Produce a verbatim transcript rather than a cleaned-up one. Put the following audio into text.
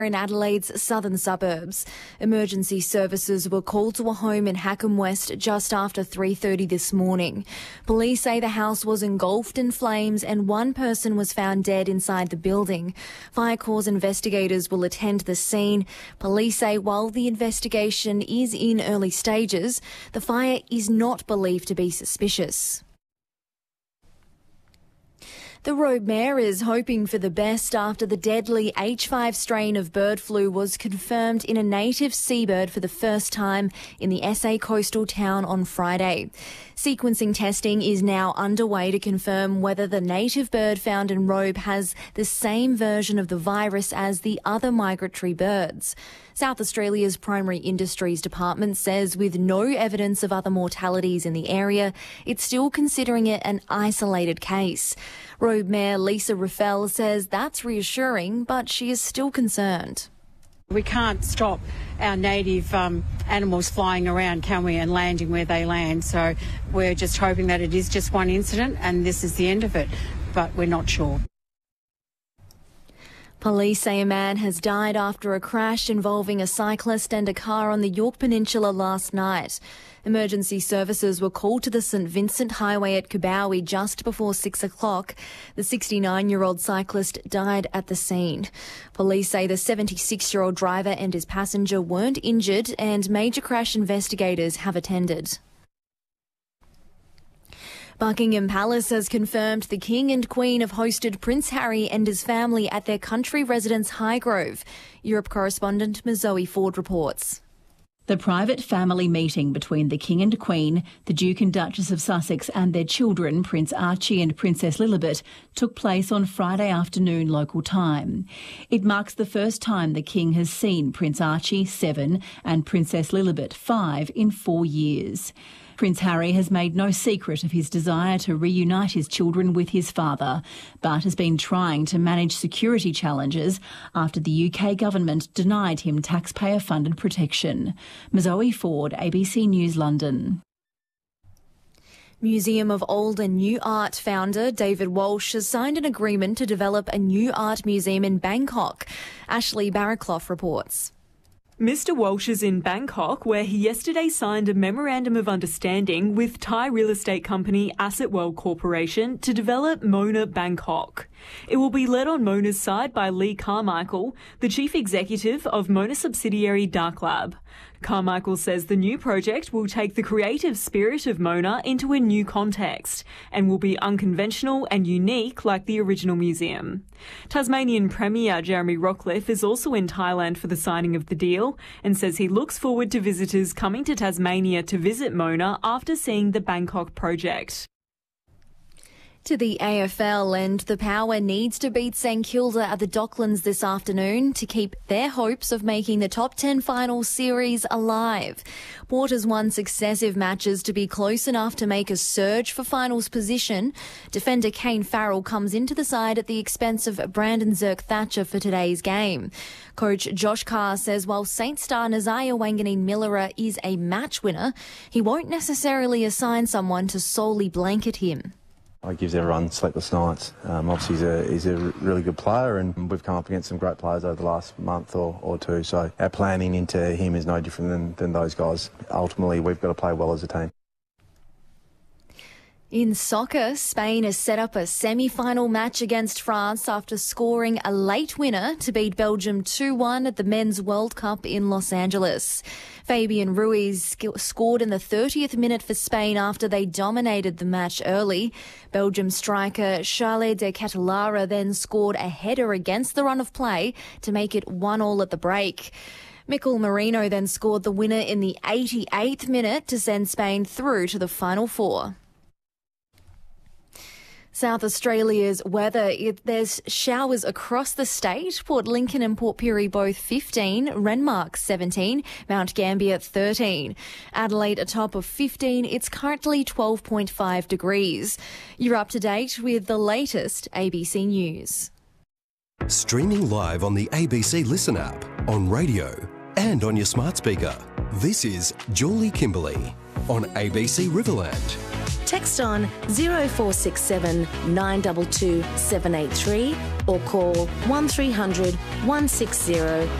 in Adelaide's southern suburbs. Emergency services were called to a home in Hackham West just after three thirty this morning. Police say the house was engulfed in flames and one person was found dead inside the building. Fire Corps investigators will attend the scene. Police say while the investigation is in early stages, the fire is not believed to be suspicious. The Robe Mayor is hoping for the best after the deadly H five strain of bird flu was confirmed in a native seabird for the first time in the S A coastal town on Friday. Sequencing testing is now underway to confirm whether the native bird found in Robe has the same version of the virus as the other migratory birds. South Australia's Primary Industries Department says with no evidence of other mortalities in the area, it's still considering it an isolated case. Robe Mayor Lisa Ruffell says that's reassuring, but she is still concerned. We can't stop our native um, animals flying around, can we, and landing where they land. So we're just hoping that it is just one incident and this is the end of it, but we're not sure. Police say a man has died after a crash involving a cyclist and a car on the Yorke Peninsula last night. Emergency services were called to the St Vincent Highway at Kubawi just before six o'clock. The sixty-nine-year-old cyclist died at the scene. Police say the seventy-six-year-old driver and his passenger weren't injured and major crash investigators have attended. Buckingham Palace has confirmed the King and Queen have hosted Prince Harry and his family at their country residence Highgrove. Europe correspondent Zoe Ford reports. The private family meeting between the King and Queen, the Duke and Duchess of Sussex and their children, Prince Archie and Princess Lilibet, took place on Friday afternoon local time. It marks the first time the King has seen Prince Archie, seven, and Princess Lilibet, five, in four years. Prince Harry has made no secret of his desire to reunite his children with his father, but has been trying to manage security challenges after the U K government denied him taxpayer-funded protection. Zoe Ford, A B C News, London. Museum of Old and New Art founder David Walsh has signed an agreement to develop a new art museum in Bangkok. Ashley Barraclough reports. Mister Walsh is in Bangkok, where he yesterday signed a memorandum of understanding with Thai real estate company Asset World Corporation to develop Mona Bangkok. It will be led on Mona's side by Lee Carmichael, the chief executive of Mona subsidiary Dark Lab. Carmichael says the new project will take the creative spirit of Mona into a new context and will be unconventional and unique like the original museum. Tasmanian Premier Jeremy Rockliff is also in Thailand for the signing of the deal and says he looks forward to visitors coming to Tasmania to visit Mona after seeing the Bangkok project. To the A F L, and the Power needs to beat St Kilda at the Docklands this afternoon to keep their hopes of making the top ten final series alive. Port has won successive matches to be close enough to make a surge for finals position. Defender Kane Farrell comes into the side at the expense of Brandon Zerk-Thatcher for today's game. Coach Josh Carr says while Saint star Nazaya Wanganeen-Millera is a match winner, he won't necessarily assign someone to solely blanket him. He gives everyone sleepless nights. Um, obviously, he's a, he's a really good player, and we've come up against some great players over the last month or, or two, so our planning into him is no different than, than those guys. Ultimately, we've got to play well as a team. In soccer, Spain has set up a semi-final match against France after scoring a late winner to beat Belgium two one at the Men's World Cup in Los Angeles. Fabian Ruiz scored in the thirtieth minute for Spain after they dominated the match early. Belgium striker Charles de Catalara then scored a header against the run of play to make it one all at the break. Mikel Merino then scored the winner in the eighty-eighth minute to send Spain through to the final four. South Australia's weather, it, there's showers across the state. Port Lincoln and Port Pirie both fifteen, Renmark seventeen, Mount Gambier thirteen. Adelaide a top of fifteen, it's currently twelve point five degrees. You're up to date with the latest A B C News. Streaming live on the A B C Listen app, on radio and on your smart speaker. This is Julie Kimberley on A B C Riverland. Text on zero four six seven nine two two seven eight three or call one three hundred one six zero